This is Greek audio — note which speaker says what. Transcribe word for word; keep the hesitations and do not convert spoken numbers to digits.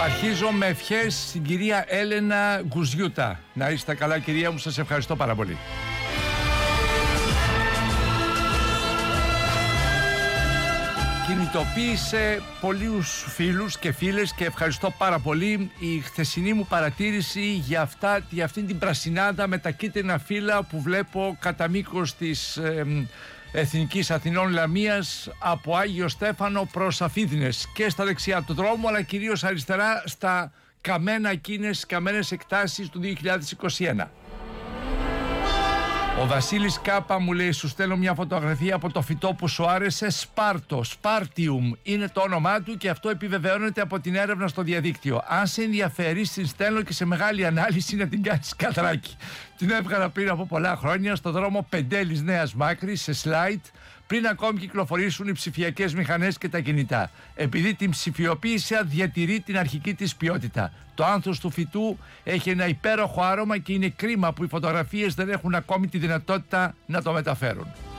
Speaker 1: Αρχίζω με ευχές στην κυρία Έλενα Γκουζιούτα. Να είστε καλά, κυρία μου, σας ευχαριστώ πάρα πολύ. Κινητοποίησε πολλούς φίλους και φίλες και ευχαριστώ πάρα πολύ η χθεσινή μου παρατήρηση για, αυτά, για αυτήν την πρασινάδα με τα κίτρινα φύλλα που βλέπω κατά μήκος της ε, Εθνικής Αθηνών Λαμίας από Άγιο Στέφανο προς Αφίδινες και στα δεξιά του δρόμου, αλλά κυρίως αριστερά στα καμένα εκείνες καμένες εκτάσεις του δύο χιλιάδες είκοσι ένα. Ο Βασίλης Κάπα μου λέει: σου στέλνω μια φωτογραφία από το φυτό που σου άρεσε. Σπάρτο, Σπάρτιουμ είναι το όνομά του και αυτό επιβεβαιώνεται από την έρευνα στο διαδίκτυο. Αν σε ενδιαφέρει, την στέλνω και σε μεγάλη ανάλυση να την κάνεις κατράκι. Την έβγαλα πριν από πολλά χρόνια στο δρόμο Πεντέλης Νέας Μάκρης σε σλάιτ, πριν ακόμη κυκλοφορήσουν οι ψηφιακές μηχανές και τα κινητά. Επειδή την ψηφιοποίησα, διατηρεί την αρχική της ποιότητα. Το άνθος του φυτού έχει ένα υπέροχο άρωμα και είναι κρίμα που οι φωτογραφίες δεν έχουν ακόμη τη δυνατότητα να το μεταφέρουν.